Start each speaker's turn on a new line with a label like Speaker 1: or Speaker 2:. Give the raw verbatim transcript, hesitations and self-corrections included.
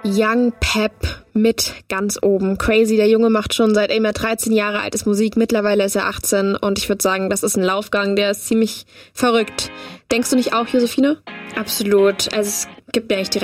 Speaker 1: Young Pep mit ganz oben. Crazy, der Junge macht schon seitdem er dreizehn Jahre alt ist Musik. Mittlerweile ist er achtzehn und ich würde sagen, das ist ein Laufgang, der ist ziemlich verrückt. Denkst du nicht auch, Josephine? Absolut. Also es gibt mir eigentlich direkt